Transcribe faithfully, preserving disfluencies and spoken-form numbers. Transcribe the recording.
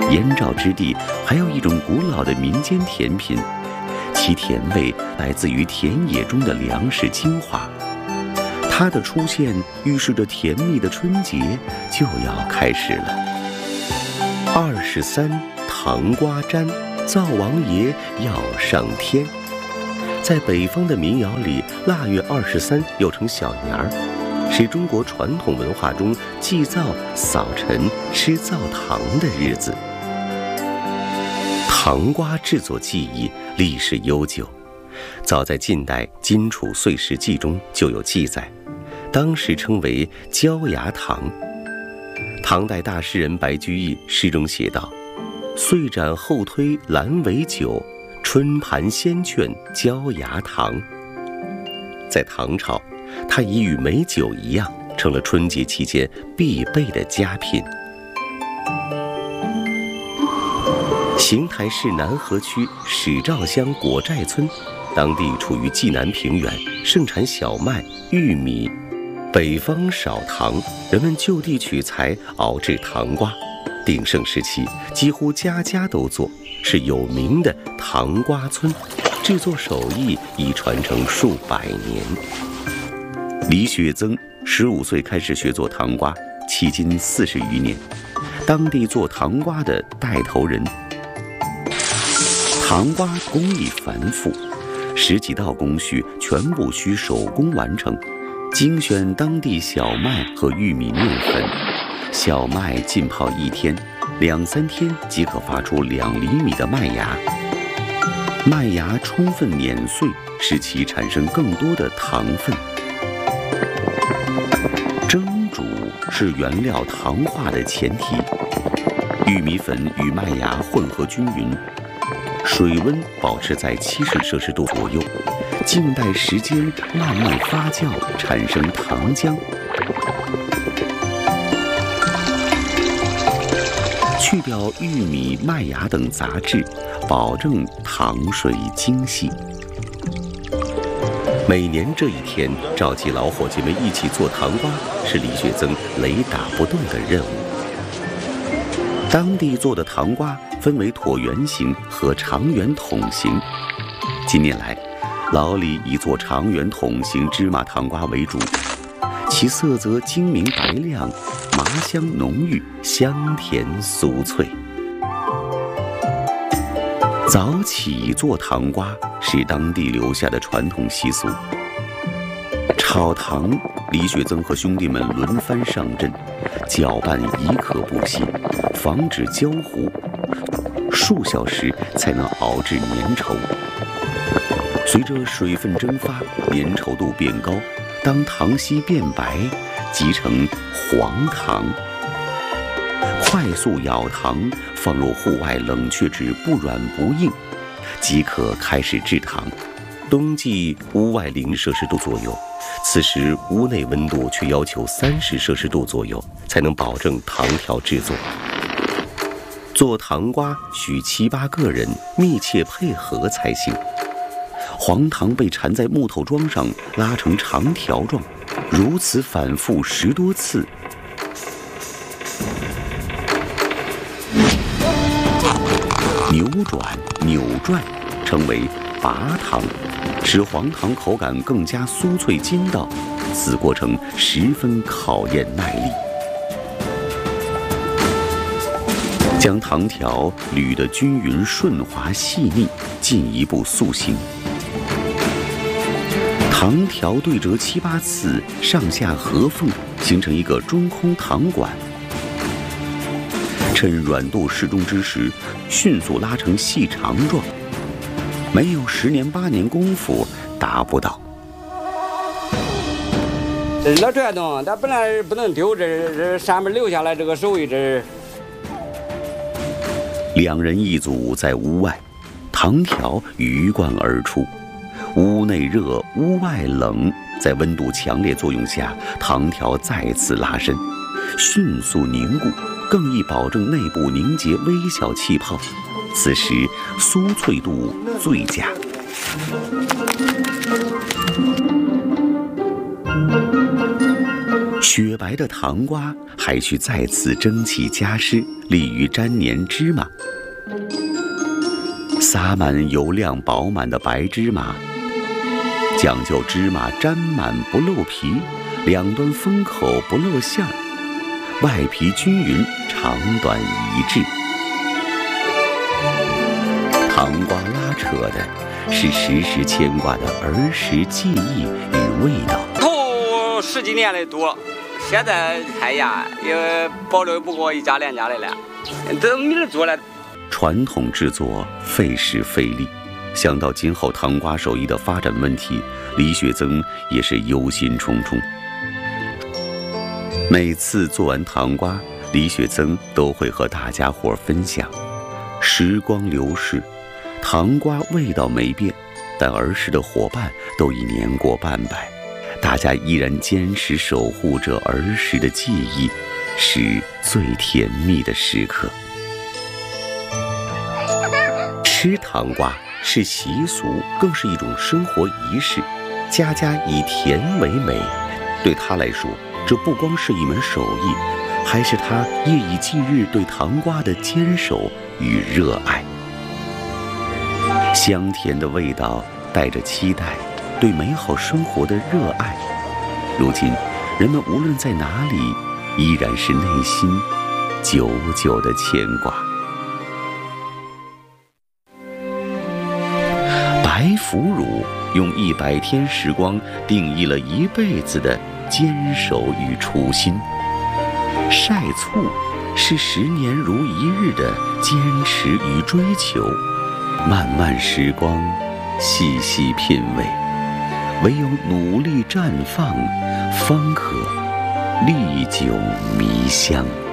燕赵之地还有一种古老的民间甜品，其甜味来自于田野中的粮食精华。它的出现预示着甜蜜的春节就要开始了。二十三，糖瓜粘，灶王爷要上天。在北方的民谣里，腊月二十三又称小年儿，是中国传统文化中祭灶、扫尘、吃灶糖的日子。糖瓜制作技艺历史悠久，早在晋代《荆楚岁时记》中就有记载，当时称为焦芽糖。唐代大诗人白居易诗中写道：“岁斩后推阑尾酒，春盘先劝焦芽糖。”在唐朝，它已与美酒一样，成了春节期间必备的佳品。邢台市南河区史兆乡果寨村，当地处于冀南平原，盛产小麦、玉米。北方少糖，人们就地取材熬制糖瓜。鼎盛时期，几乎家家都做，是有名的糖瓜村，制作手艺已传承数百年。李雪增十五岁开始学做糖瓜，迄今四十余年，当地做糖瓜的带头人。糖瓜工艺繁复，十几道工序全部需手工完成。精选当地小麦和玉米面粉，小麦浸泡一天，两三天即可发出两厘米的麦芽。麦芽充分碾碎，使其产生更多的糖分。蒸煮是原料糖化的前提，玉米粉与麦芽混合均匀，水温保持在七十摄氏度左右，静待时间慢慢发酵，产生糖浆。去掉玉米、麦芽等杂质，保证糖水精细。每年这一天，召集老伙计们一起做糖瓜，是李雪增雷打不动的任务。当地做的糖瓜分为椭圆形和长圆筒形。近年来，老李以做长圆筒形芝麻糖瓜为主，其色泽精明白亮，麻香浓郁，香甜酥脆。早起做糖瓜是当地留下的传统习俗。炒糖，李雪增和兄弟们轮番上阵，搅拌一刻不息，防止焦糊，数小时才能熬至粘稠。随着水分蒸发，粘稠度变高，当糖稀变白，即成黄糖。快速舀糖，放入户外冷却至不软不硬，即可开始制糖。冬季屋外零摄氏度左右，此时屋内温度却要求三十摄氏度左右，才能保证糖条制作。做糖瓜需七八个人密切配合才行。黄糖被缠在木头桩上，拉成长条状，如此反复十多次。扭转、扭转，称为拔糖，使黄糖口感更加酥脆筋道。此过程十分考验耐力。将糖条捋得均匀、顺滑、细腻，进一步塑形。糖条对折七八次，上下合缝，形成一个中空糖管。趁软度适中之时，迅速拉成细长状。没有十年八年功夫，达不到。 这老传统，它本来不能丢，这这上面留下来这个手艺，这。 两人一组在屋外，糖条鱼贯而出。屋内热，屋外冷，在温度强烈作用下，糖条再次拉伸，迅速凝固，更易保证内部凝结微小气泡。此时酥脆度最佳。雪白的糖瓜还还需再次蒸汽加湿，利于粘黏芝麻。撒满油亮饱满的白芝麻，讲究芝麻沾满不漏皮，两端封口不露馅儿，外皮均匀，长短一致。糖瓜拉扯的是时时牵挂的儿时记忆与味道。 头十几年的多，现在看呀也保留不过一家两家的了，都没人做了。 传统制作费时费力，想到今后糖瓜手艺的发展问题，李雪增也是忧心忡忡。每次做完糖瓜，李雪增都会和大家伙分享。时光流逝，糖瓜味道没变，但儿时的伙伴都已年过半百，大家依然坚持守护着儿时的记忆，是最甜蜜的时刻。吃糖瓜是习俗，更是一种生活仪式，家家以甜为美。对他来说，这不光是一门手艺，还是他夜以继日对糖瓜的坚守与热爱。香甜的味道带着期待，对美好生活的热爱。如今，人们无论在哪里，依然是内心久久的牵挂。白腐乳用一百天时光定义了一辈子的坚守与初心。晒醋是十年如一日的坚持与追求。漫漫时光，细细品味，唯有努力绽放，方可历久弥香。